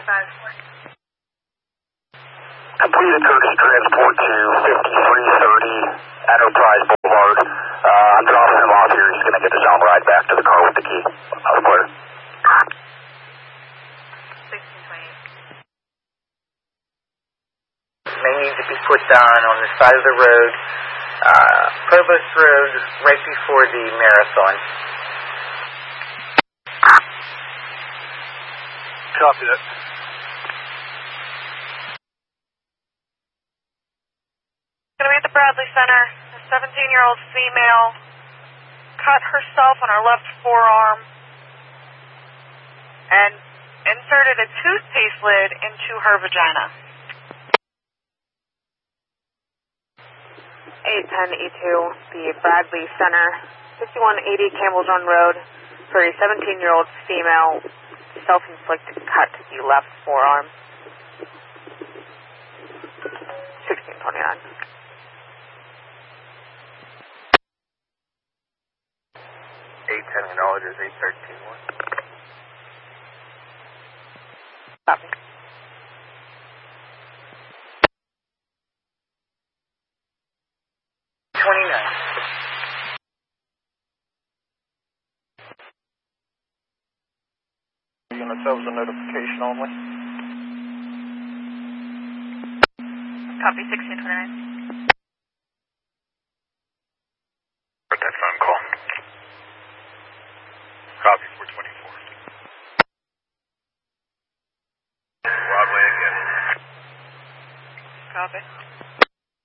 Completed courtesy transport to 5330 Enterprise Boulevard. I'm dropping him off here. He's going to get his own ride back to the car with the key. Clear. 1628. May need to be put down on the side of the road, Provost Road, right before the marathon. Copy that. Going to be at the Bradley Center. A 17-year-old female cut herself on her left forearm and inserted a toothpaste lid into her vagina. 810E2, the Bradley Center, 5180 Campbell Run Road, for a 17-year-old female self-inflicted cut to the left forearm. 1629. $810, 813. Copy. Units, that was a notification only. Copy, 1629. Put that phone call. Copy, 424. Broadway again. Copy.